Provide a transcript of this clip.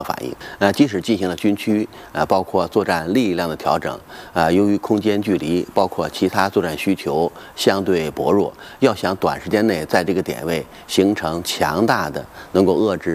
反应。即使进行了军区，包括作战力量的调整，由于空间距离，包括其他作战需求相对薄弱，要想短时间内在这个点位形成强大的能够遏制